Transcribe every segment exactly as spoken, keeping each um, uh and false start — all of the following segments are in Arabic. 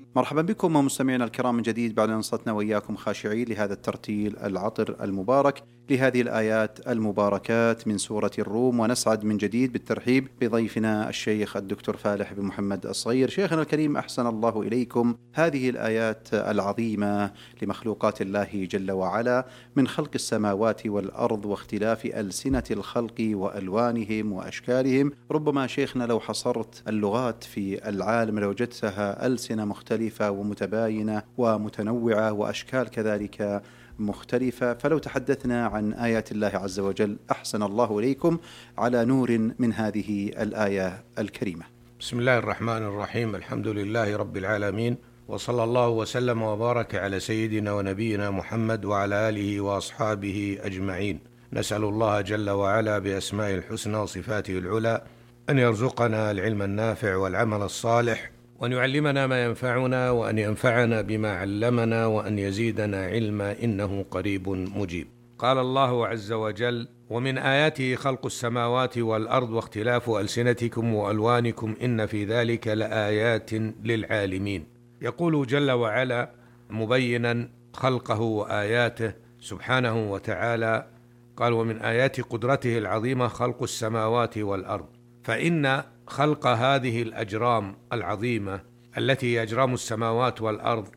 مرحبا بكم ومستمعينا الكرام من جديد بعد أن انصتنا وإياكم خاشعين لهذا الترتيل العطر المبارك لهذه الآيات المباركات من سورة الروم. ونسعد من جديد بالترحيب بضيفنا الشيخ الدكتور فالح بن محمد الصغير. شيخنا الكريم، أحسن الله إليكم. هذه الآيات العظيمة لمخلوقات الله جل وعلا من خلق السماوات والأرض واختلاف ألسنة الخلق وألوانهم وأشكالهم. ربما شيخنا لو حصرت اللغات في العالم لوجدتها ألسنة مختلفة ومتباينة ومتنوعة وأشكال كذلك مختلفة. فلو تحدثنا عن آيات الله عز وجل، أحسن الله إليكم، على نور من هذه الآية الكريمة. بسم الله الرحمن الرحيم. الحمد لله رب العالمين، وصلى الله وسلم وبارك على سيدنا ونبينا محمد وعلى آله وأصحابه أجمعين. نسأل الله جل وعلا بأسمائه الحسنى وصفاته العلى أن يرزقنا العلم النافع والعمل الصالح، وأن يعلمنا ما ينفعنا، وأن ينفعنا بما علمنا، وأن يزيدنا علما، إنه قريب مجيب. قال الله عز وجل: ومن آياته خلق السماوات والأرض واختلاف ألسنتكم وألوانكم إن في ذلك لآيات للعالمين. يقول جل وعلا مبينا خلقه وآياته سبحانه وتعالى، قال: ومن آيات قدرته العظيمة خلق السماوات والأرض. فإن خلق هذه الأجرام العظيمة التي هي أجرام السماوات والأرض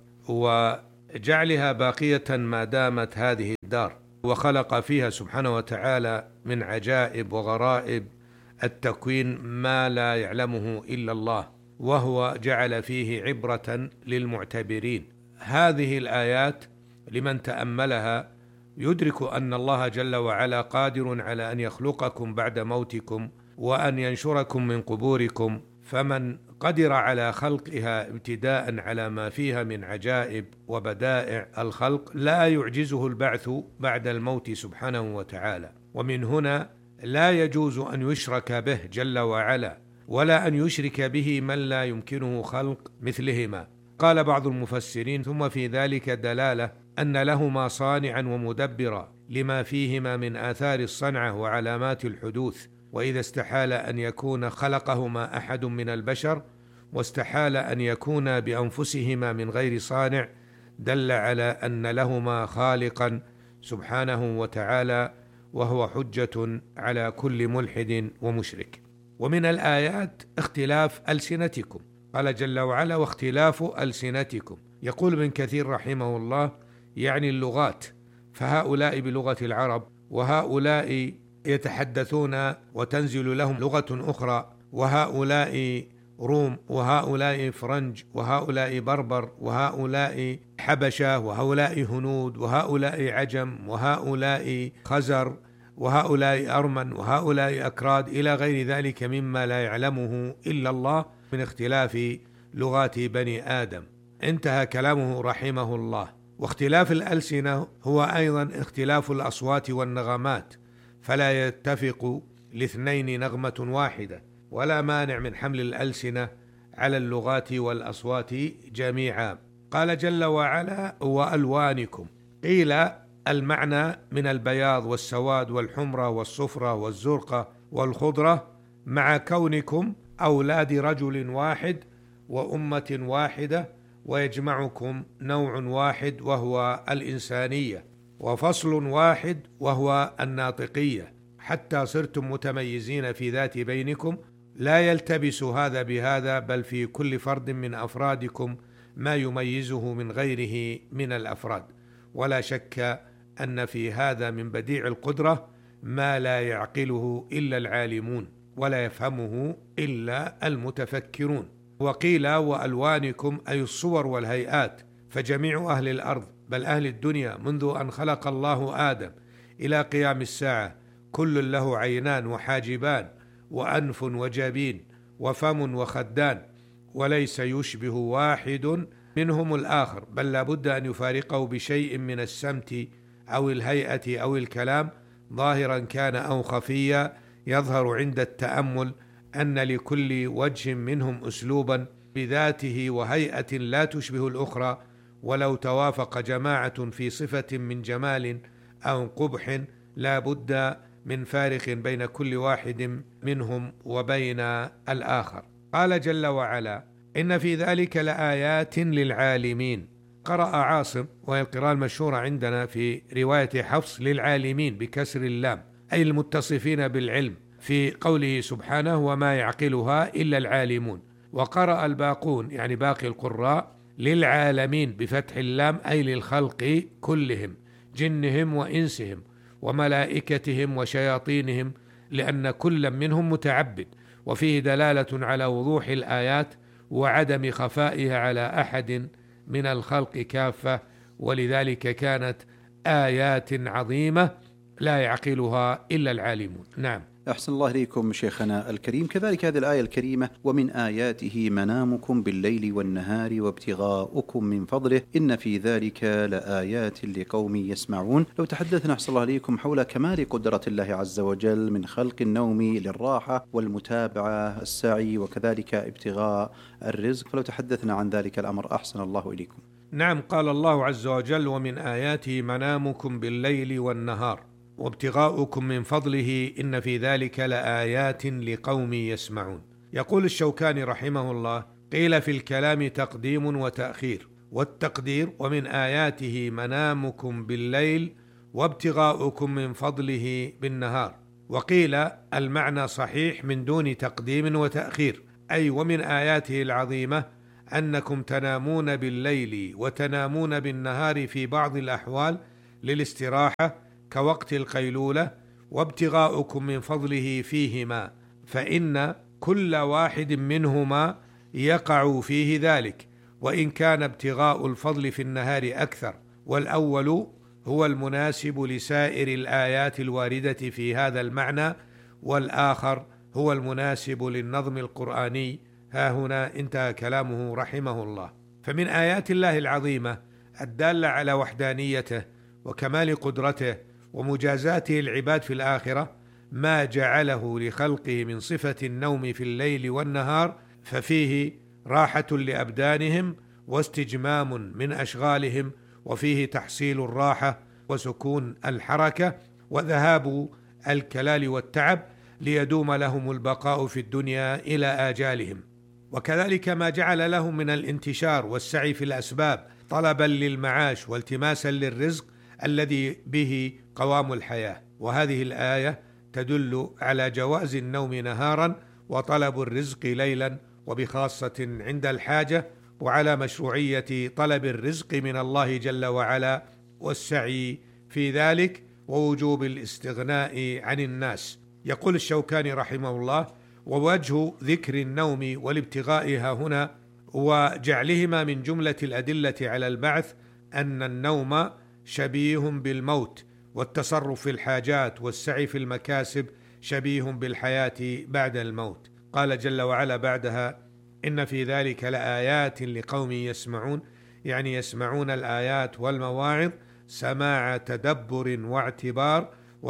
وجعلها باقية ما دامت هذه الدار، وخلق فيها سبحانه وتعالى من عجائب وغرائب التكوين ما لا يعلمه إلا الله، وهو جعل فيه عبرة للمعتبرين. هذه الآيات لمن تأملها يدرك أن الله جل وعلا قادر على أن يخلقكم بعد موتكم وأن ينشركم من قبوركم. فمن قدر على خلقها ابتداء على ما فيها من عجائب وبدائع الخلق لا يعجزه البعث بعد الموت سبحانه وتعالى. ومن هنا لا يجوز أن يشرك به جل وعلا، ولا أن يشرك به من لا يمكنه خلق مثلهما. قال بعض المفسرين: ثم في ذلك دلالة أن لهما صانعا ومدبرا لما فيهما من آثار الصنعة وعلامات الحدوث. وإذا استحال أن يكون خلقهما أحد من البشر واستحال أن يكون بأنفسهما من غير صانع، دل على أن لهما خالقا سبحانه وتعالى، وهو حجة على كل ملحد ومشرك. ومن الآيات اختلاف ألسنتكم، قال جل وعلا: واختلاف ألسنتكم. يقول ابن كثير رحمه الله يعني اللغات، فهؤلاء بلغة العرب، وهؤلاء يتحدثون وتنزل لهم لغة أخرى، وهؤلاء روم، وهؤلاء فرنج، وهؤلاء بربر، وهؤلاء حبشة، وهؤلاء هنود، وهؤلاء عجم، وهؤلاء خزر، وهؤلاء أرمن، وهؤلاء أكراد، إلى غير ذلك مما لا يعلمه إلا الله من اختلاف لغات بني آدم. انتهى كلامه رحمه الله. واختلاف الألسنة هو أيضا اختلاف الأصوات والنغمات، فلا يتفق لاثنين نغمة واحدة، ولا مانع من حمل الألسنة على اللغات والأصوات جميعا. قال جل وعلا: وألوانكم. قيل المعنى من البياض والسواد والحمرة والصفرة والزرقة والخضرة، مع كونكم أولاد رجل واحد وأمة واحدة، ويجمعكم نوع واحد وهو الإنسانية، وفصل واحد وهو الناطقية، حتى صرتم متميزين في ذات بينكم، لا يلتبس هذا بهذا، بل في كل فرد من أفرادكم ما يميزه من غيره من الأفراد. ولا شك أن في هذا من بديع القدرة ما لا يعقله إلا العالمون، ولا يفهمه إلا المتفكرون. وقيل وألوانكم أي الصور والهيئات، فجميع أهل الأرض بل أهل الدنيا منذ أن خلق الله آدم إلى قيام الساعة كل له عينان وحاجبان وأنف وجبين وفم وخدان، وليس يشبه واحد منهم الآخر، بل لا بد أن يفارقه بشيء من السمت أو الهيئة أو الكلام، ظاهرا كان أو خفيا. يظهر عند التأمل أن لكل وجه منهم أسلوبا بذاته وهيئة لا تشبه الأخرى، ولو توافق جماعة في صفة من جمال أو قبح لا بد من فارق بين كل واحد منهم وبين الآخر. قال جل وعلا: إن في ذلك لآيات للعالمين. قرأ عاصم، وهي القراءة المشهورة عندنا في رواية حفص، للعالمين بكسر اللام، أي المتصفين بالعلم، في قوله سبحانه وما يعقلها إلا العالمون. وقرأ الباقون، يعني باقي القراء، للعالمين بفتح اللام، أي للخلق كلهم، جنهم وإنسهم وملائكتهم وشياطينهم، لأن كل منهم متعبد. وفيه دلالة على وضوح الآيات وعدم خفائها على أحد من الخلق كافة، ولذلك كانت آيات عظيمة لا يعقلها إلا العالمون. نعم. أحسن الله إليكم شيخنا الكريم. كذلك هذه الآية الكريمة: ومن آياته منامكم بالليل والنهار وابتغاؤكم من فضله إن في ذلك لآيات لقوم يسمعون. لو تحدثنا أحسن الله إليكم حول كمال قدرة الله عز وجل من خلق النوم للراحة والمتابعة، السعي، وكذلك ابتغاء الرزق، فلو تحدثنا عن ذلك الأمر أحسن الله إليكم. نعم، قال الله عز وجل: ومن آياته منامكم بالليل والنهار وابتغاؤكم من فضله إن في ذلك لآيات لقوم يسمعون. يقول الشوكاني رحمه الله: قيل في الكلام تقديم وتأخير، والتقدير ومن آياته منامكم بالليل وابتغاؤكم من فضله بالنهار. وقيل المعنى صحيح من دون تقديم وتأخير، أي ومن آياته العظيمة أنكم تنامون بالليل وتنامون بالنهار في بعض الأحوال للاستراحة كوقت القيلولة، وابتغاؤكم من فضله فيهما، فإن كل واحد منهما يقع فيه ذلك، وإن كان ابتغاء الفضل في النهار أكثر، والأول هو المناسب لسائر الآيات الواردة في هذا المعنى، والآخر هو المناسب للنظم القرآني. ها هنا انتهى كلامه رحمه الله. فمن آيات الله العظيمة الدالة على وحدانيته وكمال قدرته ومجازاته العباد في الآخرة ما جعله لخلقه من صفة النوم في الليل والنهار، ففيه راحة لأبدانهم واستجمام من أشغالهم، وفيه تحصيل الراحة وسكون الحركة وذهاب الكلال والتعب، ليدوم لهم البقاء في الدنيا إلى آجالهم. وكذلك ما جعل لهم من الانتشار والسعي في الأسباب طلبا للمعاش والتماسا للرزق الذي به قوام الحياة. وهذه الآية تدل على جواز النوم نهارا وطلب الرزق ليلا، وبخاصة عند الحاجة، وعلى مشروعية طلب الرزق من الله جل وعلا والسعي في ذلك، ووجوب الاستغناء عن الناس. يقول الشوكاني رحمه الله: ووجه ذكر النوم والابتغاء ها هنا وجعلهما من جملة الأدلة على البعث أن النوم شبيه بالموت، والتصرف في الحاجات والسعي في المكاسب شبيه بالحياة بعد الموت. قال جل وعلا بعدها: إن في ذلك لآيات لقوم يسمعون، يعني يسمعون الآيات والمواعظ سماع تدبر واعتبار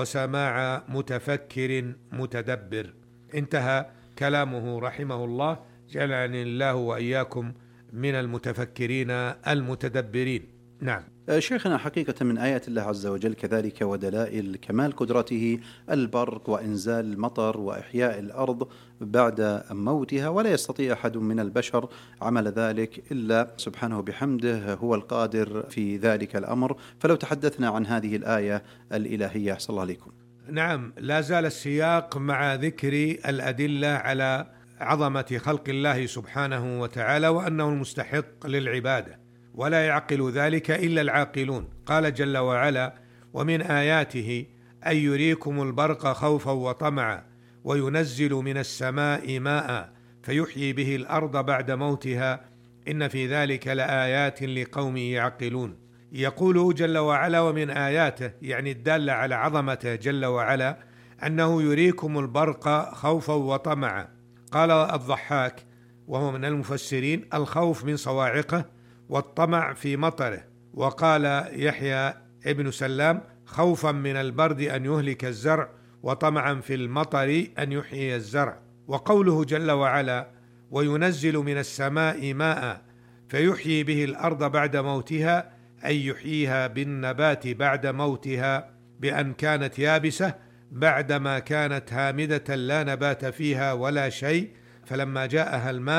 وسماع متفكر متدبر. انتهى كلامه رحمه الله، جعلني الله وإياكم من المتفكرين المتدبرين. نعم. شيخنا، حقيقة من آيات الله عز وجل كذلك ودلائل كمال قدرته البرق وإنزال المطر وإحياء الأرض بعد موتها، ولا يستطيع أحد من البشر عمل ذلك إلا سبحانه بحمده، هو القادر في ذلك الأمر. فلو تحدثنا عن هذه الآية الإلهية أحسن الله عليكم. نعم، لا زال السياق مع ذكر الأدلة على عظمة خلق الله سبحانه وتعالى، وأنه المستحق للعبادة، ولا يعقل ذلك إلا العاقلون. قال جل وعلا: ومن آياته أن يريكم البرق خوفا وطمعا وينزل من السماء ماء فيحيي به الأرض بعد موتها إن في ذلك لآيات لقوم يعقلون. يقول جل وعلا: ومن آياته، يعني الدالة على عظمته جل وعلا، أنه يريكم البرق خوفا وطمعا. قال الضحاك وهو من المفسرين: الخوف من صواعقه والطمع في مطره. وقال يحيى ابن سلام: خوفا من البرد أن يهلك الزرع، وطمعا في المطر أن يحيي الزرع. وقوله جل وعلا: وينزل من السماء ماء فيحيي به الأرض بعد موتها، أي يحييها بالنبات بعد موتها، بأن كانت يابسة بعدما كانت هامدة لا نبات فيها ولا شيء، فلما جاءها الماء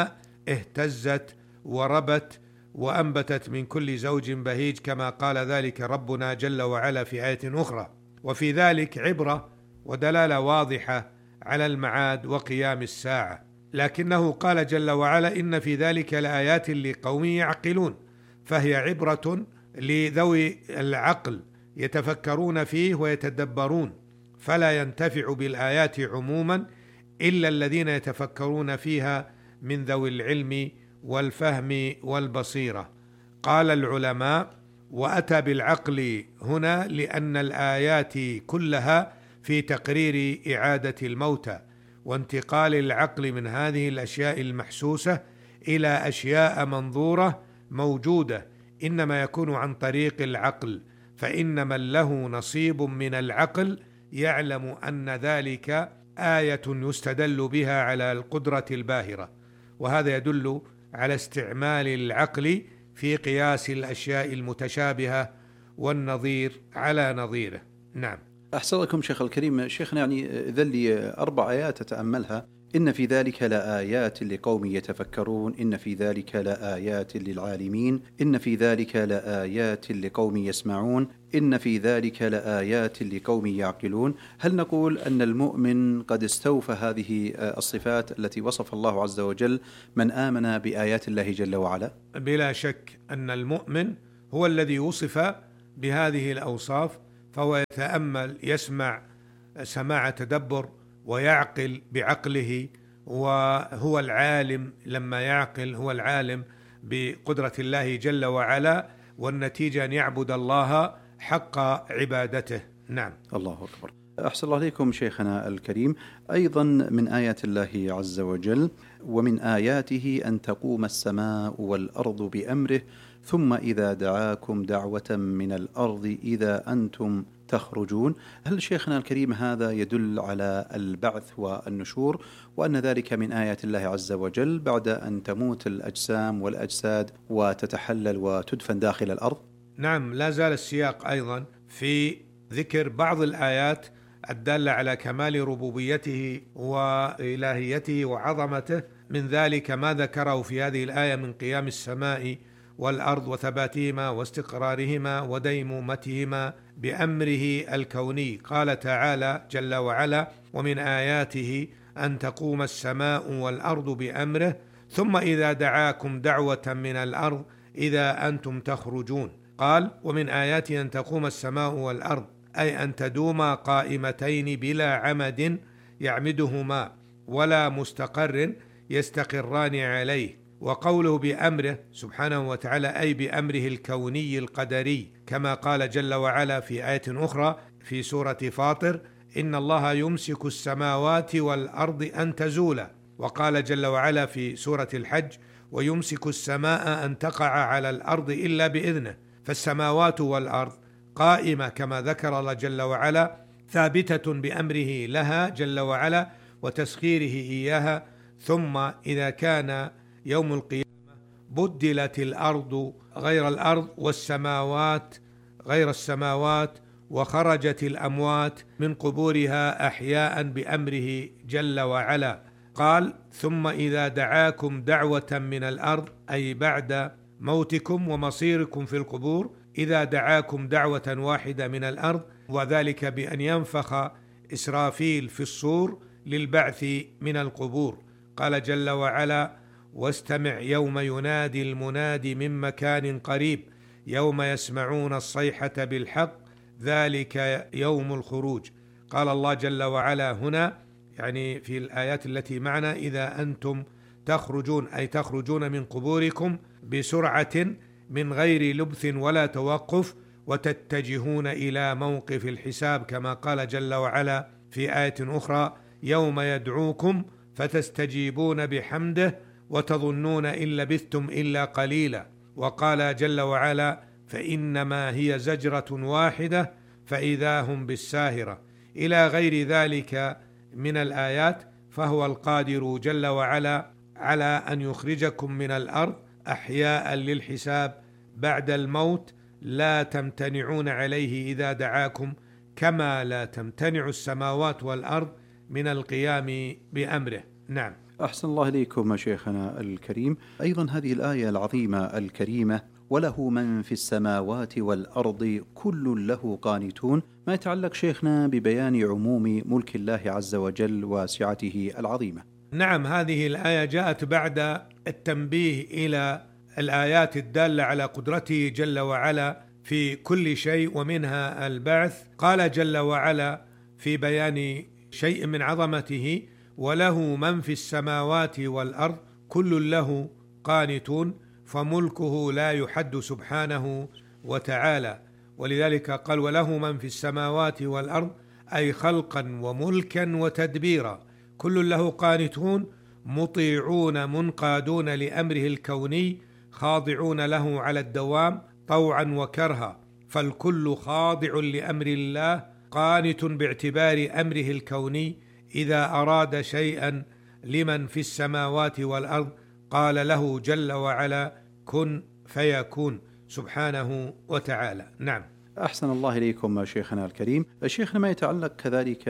اهتزت وربت وأنبتت من كل زوج بهيج، كما قال ذلك ربنا جل وعلا في آية أخرى. وفي ذلك عبرة ودلالة واضحة على المعاد وقيام الساعة، لكنه قال جل وعلا إن في ذلك لآيات لقوم يعقلون، فهي عبرة لذوي العقل يتفكرون فيه ويتدبرون، فلا ينتفع بالآيات عموما إلا الذين يتفكرون فيها من ذوي العلم والفهم والبصيرة. قال العلماء: وأتى بالعقل هنا لأن الآيات كلها في تقرير إعادة الموتى وانتقال العقل من هذه الأشياء المحسوسة إلى أشياء منظورة موجودة، إنما يكون عن طريق العقل، فإن من له نصيب من العقل يعلم أن ذلك آية يستدل بها على القدرة الباهرة، وهذا يدل على استعمال العقل في قياس الأشياء المتشابهة والنظير على نظيره. نعم. أحسن لكم شيخ الكريم. شيخنا، يعني ذا لي أربع آيات أتأملها: إن في ذلك لآيات لقوم يتفكرون، إن في ذلك لآيات للعالمين، إن في ذلك لآيات لقوم يسمعون، إن في ذلك لآيات لقوم يعقلون. هل نقول أن المؤمن قد استوفى هذه الصفات التي وصف الله عز وجل من آمن بآيات الله جل وعلا؟ بلا شك أن المؤمن هو الذي وصف بهذه الأوصاف، فهو يتأمل، يسمع سماع تدبر، ويعقل بعقله، وهو العالم لما يعقل، هو العالم بقدرة الله جل وعلا، والنتيجة أن يعبد الله حق عبادته. نعم. الله أكبر. أحسن الله عليكم شيخنا الكريم. أيضا من آيات الله عز وجل: ومن آياته أن تقوم السماء والأرض بأمره ثم إذا دعاكم دعوة من الأرض إذا أنتم تخرجون. هل شيخنا الكريم هذا يدل على البعث والنشور، وأن ذلك من آيات الله عز وجل بعد أن تموت الأجسام والأجساد وتتحلل وتدفن داخل الأرض؟ نعم، لا زال السياق أيضا في ذكر بعض الآيات الدالة على كمال ربوبيته وإلهيته وعظمته، من ذلك ما ذكره في هذه الآية من قيام السماء والأرض وثباتهما واستقرارهما وديمومتهما بأمره الكوني. قال تعالى جل وعلا: ومن آياته أن تقوم السماء والأرض بأمره ثم إذا دعاكم دعوة من الأرض إذا أنتم تخرجون. قال: ومن آياته أن تقوم السماء والأرض، أي أن تدوما قائمتين بلا عمد يعمدهما ولا مستقر يستقران عليه. وقوله بأمره سبحانه وتعالى أي بأمره الكوني القدري، كما قال جل وعلا في آية أخرى في سورة فاطر: إن الله يمسك السماوات والأرض أن تزولا. وقال جل وعلا في سورة الحج: ويمسك السماء أن تقع على الأرض إلا بإذنه. فالسماوات والأرض قائمة كما ذكر الله جل وعلا، ثابتة بأمره لها جل وعلا وتسخيره إياها. ثم إذا كان يوم القيامة بدلت الأرض غير الأرض والسماوات غير السماوات، وخرجت الأموات من قبورها أحياء بأمره جل وعلا. قال: ثم إذا دعاكم دعوة من الأرض، أي بعد موتكم ومصيركم في القبور، إذا دعاكم دعوة واحدة من الأرض، وذلك بأن ينفخ إسرافيل في الصور للبعث من القبور. قال جل وعلا: واستمع يوم ينادي المنادي من مكان قريب يوم يسمعون الصيحة بالحق ذلك يوم الخروج. قال الله جل وعلا هنا، يعني في الآيات التي معنا: إذا أنتم تخرجون، أي تخرجون من قبوركم بسرعة من غير لبث ولا توقف، وتتجهون إلى موقف الحساب، كما قال جل وعلا في آية أخرى: يوم يدعوكم فتستجيبون بحمده وتظنون إن لبثتم إلا قليلا. وقال جل وعلا: فإنما هي زجرة واحدة فإذا هم بالساهرة، إلى غير ذلك من الآيات. فهو القادر جل وعلا على أن يخرجكم من الأرض أحياء للحساب بعد الموت، لا تمتنعون عليه إذا دعاكم، كما لا تمتنع السماوات والأرض من القيام بأمره. نعم. أحسن الله إليكم شيخنا الكريم. أيضا هذه الآية العظيمة الكريمة وله من في السماوات والأرض كل له قانتون، ما يتعلق شيخنا ببيان عموم ملك الله عز وجل وسعته العظيمة. نعم، هذه الآية جاءت بعد التنبيه إلى الآيات الدالة على قدرته جل وعلا في كل شيء ومنها البعث. قال جل وعلا في بيان شيء من عظمته: وله من في السماوات والأرض كل له قانتون، فملكه لا يحد سبحانه وتعالى. ولذلك قال: وله من في السماوات والأرض، أي خلقا وملكا وتدبيرا، كل له قانتون، مطيعون منقادون لأمره الكوني، خاضعون له على الدوام طوعا وكرها، فالكل خاضع لأمر الله، قانت باعتبار أمره الكوني. إذا أراد شيئا لمن في السماوات والأرض قال له جل وعلا: كن فيكون، سبحانه وتعالى. نعم. أحسن الله إليكم شيخنا الكريم. شيخنا ما يتعلق كذلك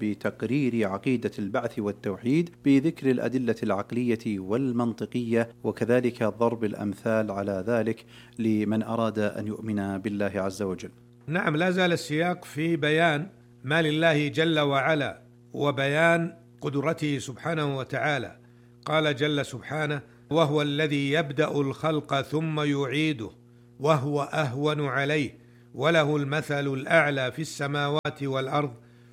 بتقرير عقيدة البعث والتوحيد بذكر الأدلة العقلية والمنطقية، وكذلك ضرب الأمثال على ذلك لمن أراد أن يؤمن بالله عز وجل. نعم، لا زال السياق في بيان ما لله جل وعلا وبيان قدرته سبحانه وتعالى. قال جل سبحانه: وهو الذي يبدأ الخلق ثم يعيده وهو أهون عليه وله المثل الأعلى في السماوات والأرض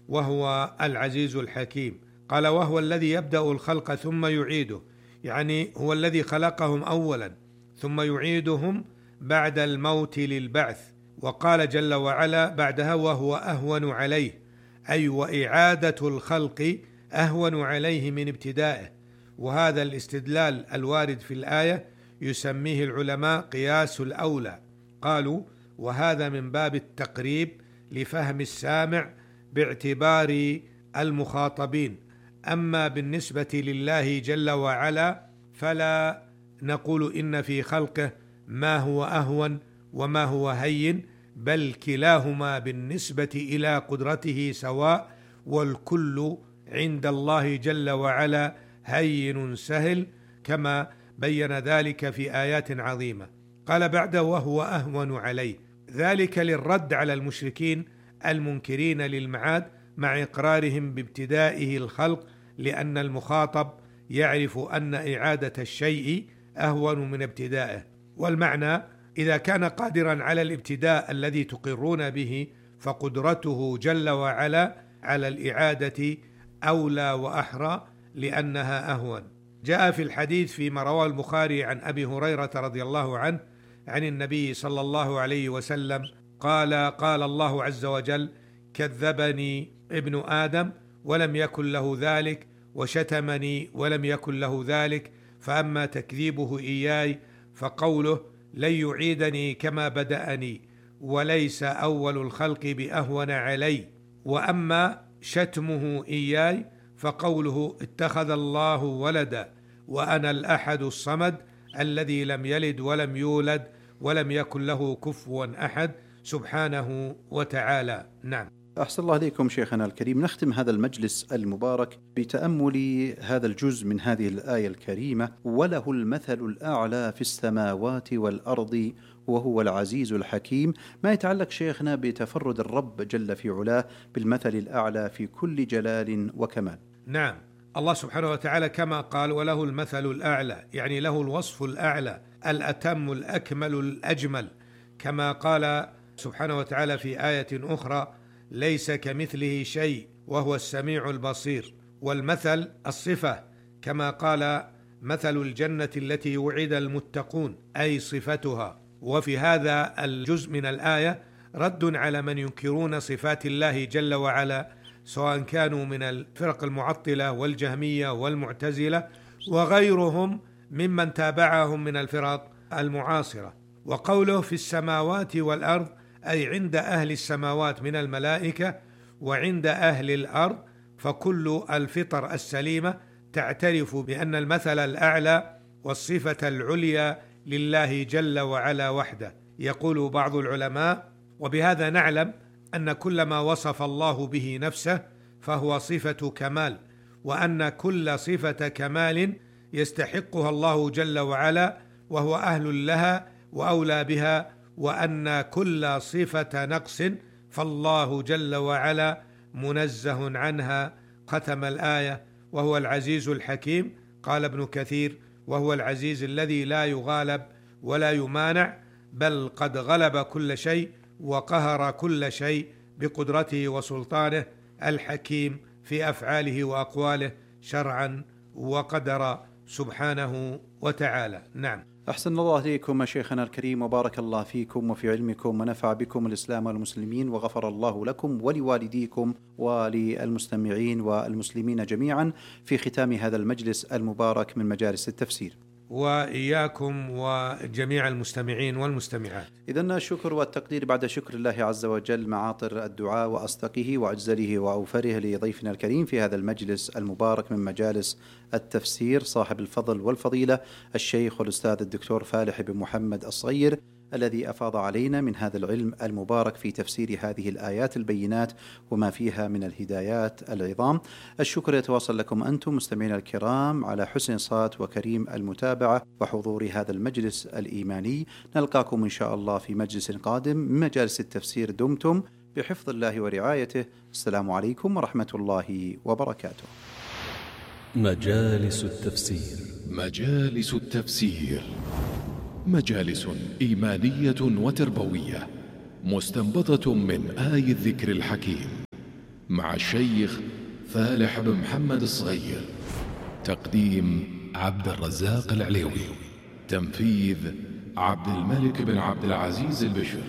وهو العزيز الحكيم. قال: وهو الذي يبدأ الخلق ثم يعيده، يعني هو الذي خلقهم أولا ثم يعيدهم بعد الموت للبعث. وقال جل وعلا بعدها: وهو أهون عليه، أي وإعادة الخلق أهون عليه من ابتدائه. وهذا الاستدلال الوارد في الآية يسميه العلماء قياس الأولى. قالوا: وهذا من باب التقريب لفهم السامع باعتبار المخاطبين. أما بالنسبة لله جل وعلا فلا نقول إن في خلقه ما هو أهون وما هو هين، بل كلاهما بالنسبة إلى قدرته سواء، والكل عند الله جل وعلا هين سهل، كما بين ذلك في آيات عظيمة. قال بعد: وهو أهون عليه، ذلك للرد على المشركين المنكرين للمعاد مع إقرارهم بابتدائه الخلق، لأن المخاطب يعرف أن إعادة الشيء أهون من ابتدائه. والمعنى: إذا كان قادرا على الابتداء الذي تقرون به، فقدرته جل وعلا على الإعادة أولى وأحرى لأنها أهون. جاء في الحديث فيما رواه البخاري عن أبي هريرة رضي الله عنه عن النبي صلى الله عليه وسلم قال: قال الله عز وجل: كذبني ابن آدم ولم يكن له ذلك، وشتمني ولم يكن له ذلك، فأما تكذيبه إياي فقوله: لن يعيدني كما بدأني، وليس أول الخلق بأهون علي، وأما شتمه إياي فقوله: اتخذ الله ولدا وأنا الأحد الصمد الذي لم يلد ولم يولد ولم يكن له كفوا أحد، سبحانه وتعالى. نعم. أحسن الله إليكم شيخنا الكريم. نختم هذا المجلس المبارك بتأمل هذا الجزء من هذه الآية الكريمة: وله المثل الأعلى في السماوات والأرض وهو العزيز الحكيم. ما يتعلق شيخنا بتفرد الرب جل في علاه بالمثل الأعلى في كل جلال وكمال. نعم، الله سبحانه وتعالى كما قال: وله المثل الأعلى، يعني له الوصف الأعلى الأتم الأكمل الأجمل، كما قال سبحانه وتعالى في آية أخرى: ليس كمثله شيء وهو السميع البصير. والمثل الصفة، كما قال: مثل الجنة التي وعد المتقون، أي صفتها. وفي هذا الجزء من الآية رد على من ينكرون صفات الله جل وعلا، سواء كانوا من الفرق المعطلة والجهمية والمعتزلة وغيرهم ممن تابعهم من الفرق المعاصرة. وقوله في السماوات والأرض، أي عند أهل السماوات من الملائكة وعند أهل الأرض، فكل الفطر السليمة تعترف بأن المثل الأعلى والصفة العليا لله جل وعلا وحده. يقول بعض العلماء: وبهذا نعلم أن كل ما وصف الله به نفسه فهو صفة كمال، وأن كل صفة كمال يستحقها الله جل وعلا وهو أهل لها وأولى بها، وأن كل صفة نقص فالله جل وعلا منزه عنها. ختم الآية: وهو العزيز الحكيم. قال ابن كثير: وهو العزيز الذي لا يغالب ولا يمانع، بل قد غلب كل شيء وقهر كل شيء بقدرته وسلطانه، الحكيم في أفعاله وأقواله شرعا وقدرا سبحانه وتعالى. نعم. أحسن الله إليكم شيخنا الكريم، وبارك الله فيكم وفي علمكم، ونفع بكم الإسلام والمسلمين، وغفر الله لكم ولوالديكم وللمستمعين والمسلمين جميعا في ختام هذا المجلس المبارك من مجالس التفسير، وإياكم وجميع المستمعين والمستمعات. إذن الشكر والتقدير بعد شكر الله عز وجل معاطر الدعاء وأصدقه وأجزله وأوفره لضيفنا الكريم في هذا المجلس المبارك من مجالس التفسير، صاحب الفضل والفضيلة الشيخ والأستاذ الدكتور فالح بن محمد الصغير، الذي أفاض علينا من هذا العلم المبارك في تفسير هذه الآيات البينات وما فيها من الهدايات العظام. الشكر يتواصل لكم أنتم مستمعين الكرام على حسن صوت وكريم المتابعة وحضور هذا المجلس الإيماني. نلقاكم إن شاء الله في مجلس قادم من مجالس التفسير. دمتم بحفظ الله ورعايته. السلام عليكم ورحمة الله وبركاته. مجالس التفسير. مجالس التفسير مجالس إيمانية وتربوية مستنبطة من آي الذكر الحكيم مع الشيخ فالح بن محمد الصغير. تقديم عبد الرزاق العليوي. تنفيذ عبد الملك بن عبد العزيز البشر.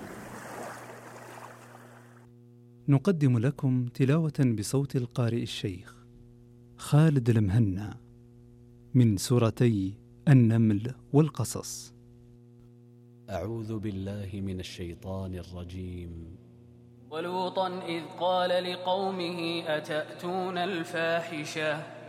نقدم لكم تلاوة بصوت القارئ الشيخ خالد المهنا من سورتي النمل والقصص. أعوذ بالله من الشيطان الرجيم. ولوطا إذ قال لقومه أتأتون الفاحشة